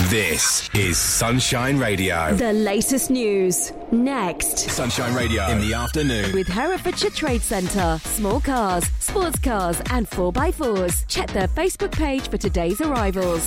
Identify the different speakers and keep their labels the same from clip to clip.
Speaker 1: This is Sunshine Radio.
Speaker 2: The latest news. Next.
Speaker 1: Sunshine Radio in the afternoon.
Speaker 2: With Herefordshire Trade Centre. Small cars, sports cars and 4x4s. Check their Facebook page for today's arrivals.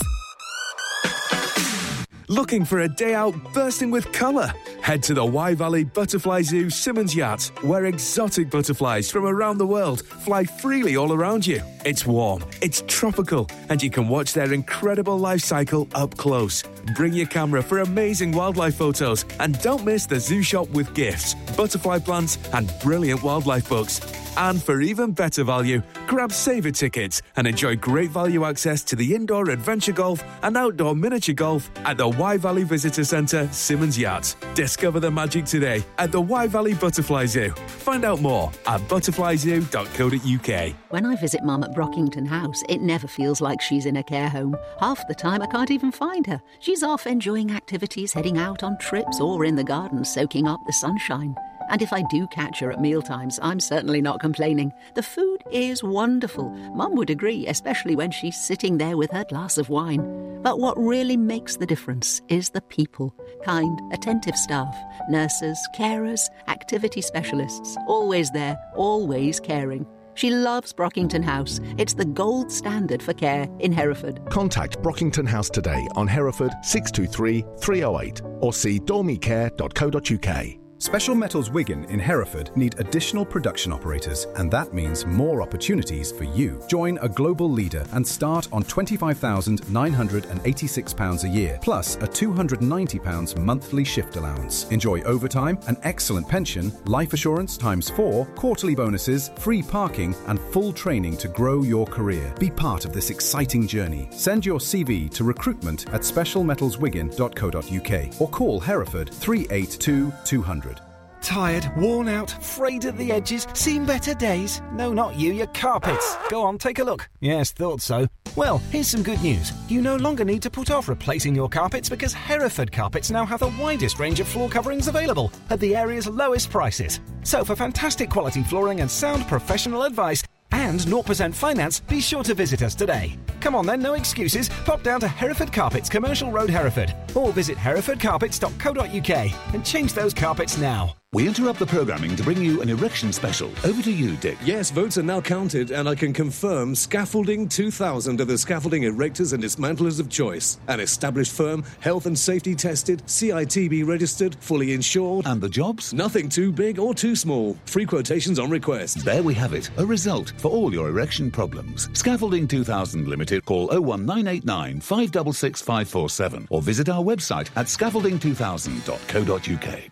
Speaker 3: Looking for a day out bursting with colour? Head to the Wye Valley Butterfly Zoo Simmons Yacht, where exotic butterflies from around the world fly freely all around you. It's warm, it's tropical, and you can watch their incredible life cycle up close. Bring your camera for amazing wildlife photos, and don't miss the zoo shop with gifts, butterfly plants, and brilliant wildlife books. And for even better value, grab saver tickets and enjoy great value access to the indoor adventure golf and outdoor miniature golf at the Wye Valley Visitor Centre, Simmons Yacht. Discover the magic today at the Wye Valley Butterfly Zoo. Find out more at butterflyzoo.co.uk.
Speaker 4: When I visit Mum at Brockington House, it never feels like she's in a care home. Half the time I can't even find her. She's off enjoying activities, heading out on trips, or in the garden soaking up the sunshine. And if I do catch her at mealtimes, I'm certainly not complaining. The food is wonderful. Mum would agree, especially when she's sitting there with her glass of wine. But what really makes the difference is the people. Kind, attentive staff, nurses, carers, activity specialists. Always there, always caring. She loves Brockington House. It's the gold standard for care in Hereford.
Speaker 5: Contact Brockington House today on Hereford 623 308 or see dormicare.co.uk.
Speaker 6: Special Metals Wigan in Hereford need additional production operators, and that means more opportunities for you. Join a global leader and start on £25,986 a year, plus a £290 monthly shift allowance. Enjoy overtime, an excellent pension, life assurance ×4, quarterly bonuses, free parking, and full training to grow your career. Be part of this exciting journey. Send your CV to recruitment@specialmetalswigan.co.uk or call Hereford 382 200.
Speaker 7: Tired, worn out, frayed at the edges, seen better days? No, not you, your carpets. Go on, take a look. Yes, thought so. Well, here's some good news. You no longer need to put off replacing your carpets because Hereford Carpets now have the widest range of floor coverings available at the area's lowest prices. So for fantastic quality flooring and sound professional advice and 0% finance, be sure to visit us today. Come on then, no excuses. Pop down to Hereford Carpets, Commercial Road, Hereford, or visit herefordcarpets.co.uk and change those carpets now.
Speaker 8: We interrupt the programming to bring you an erection special. Over to you, Dick.
Speaker 9: Yes, votes are now counted, and I can confirm Scaffolding 2000 are the scaffolding erectors and dismantlers of choice. An established firm, health and safety tested, CITB registered, fully insured.
Speaker 8: And the jobs?
Speaker 9: Nothing too big or too small. Free quotations on request.
Speaker 8: There we have it. A result for all your erection problems. Scaffolding 2000 Limited. Call 01989 566 547 or visit our website at scaffolding2000.co.uk.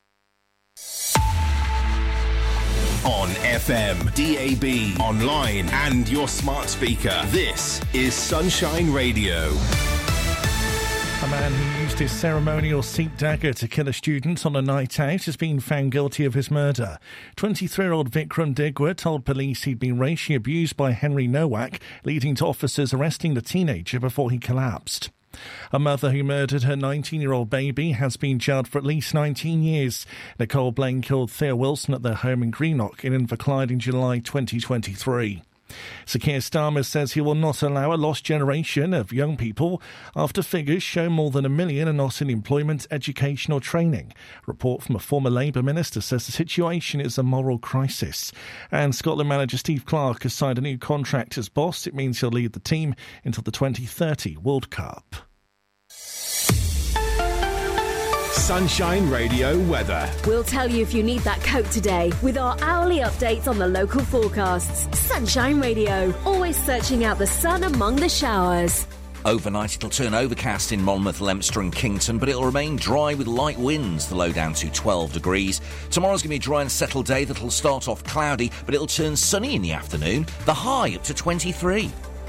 Speaker 1: On FM, DAB, online and your smart speaker. This is Sunshine Radio.
Speaker 10: A man who used his ceremonial Sikh dagger to kill a student on a night out has been found guilty of his murder. 23-year-old Vikram Digwa told police he'd been racially abused by Henry Nowak, leading to officers arresting the teenager before he collapsed. A mother who murdered her 19-year-old baby has been jailed for at least 19 years. Nicole Blaine killed Thea Wilson at their home in Greenock in Inverclyde in July 2023. Sir Keir Starmer says he will not allow a lost generation of young people after figures show more than 1 million are not in employment, education or training. A report from a former Labour minister says the situation is a moral crisis. And Scotland manager Steve Clarke has signed a new contract as boss. It means he'll lead the team until the 2030 World Cup.
Speaker 1: Sunshine Radio weather.
Speaker 2: We'll tell you if you need that coat today with our hourly updates on the local forecasts. Sunshine Radio, always searching out the sun among the showers.
Speaker 11: Overnight it'll turn overcast in Monmouth, Leominster and Kington, but it'll remain dry with light winds, the low down to 12 degrees. Tomorrow's going to be a dry and settled day that'll start off cloudy, but it'll turn sunny in the afternoon, the high up to 23.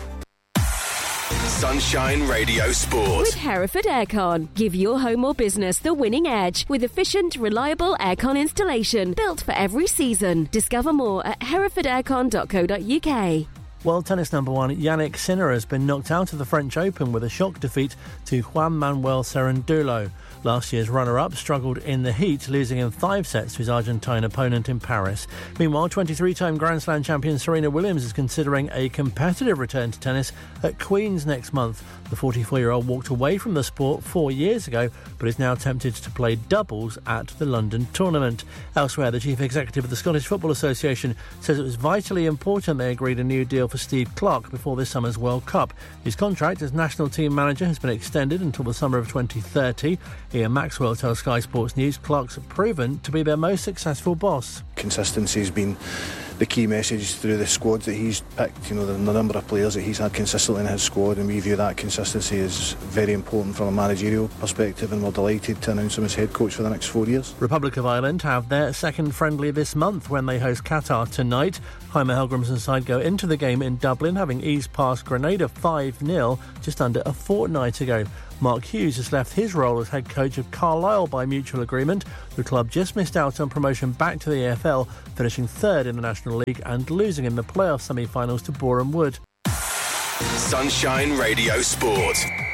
Speaker 1: Sunshine Radio Sport.
Speaker 2: With Hereford Aircon. Give your home or business the winning edge with efficient, reliable aircon installation built for every season. Discover more at herefordaircon.co.uk.
Speaker 12: World tennis number one Yannick Sinner has been knocked out of the French Open with a shock defeat to Juan Manuel Cerundolo. Last year's runner-up struggled in the heat, losing in 5 sets to his Argentine opponent in Paris. Meanwhile, 23-time Grand Slam champion Serena Williams is considering a competitive return to tennis at Queen's next month. The 44-year-old walked away from the sport 4 years ago, but is now tempted to play doubles at the London tournament. Elsewhere, the chief executive of the Scottish Football Association says it was vitally important they agreed a new deal for Steve Clarke before this summer's World Cup. His contract as national team manager has been extended until the summer of 2030. Ian Maxwell tells Sky Sports News Clarke's proven to be their most successful boss.
Speaker 13: Consistency has been the key message through the squad that he's picked, the number of players that he's had consistently in his squad, and we view that consistency as very important from a managerial perspective, and we're delighted to announce him as head coach for the next 4 years.
Speaker 12: Republic of Ireland have their second friendly this month when they host Qatar tonight. Jaime Helgrimson's side go into the game in Dublin, having eased past Grenada 5-0 just under a fortnight ago. Mark Hughes has left his role as head coach of Carlisle by mutual agreement. The club just missed out on promotion back to the AFL, finishing third in the National League and losing in the playoff semi-finals to Boreham Wood.
Speaker 1: Sunshine Radio Sport.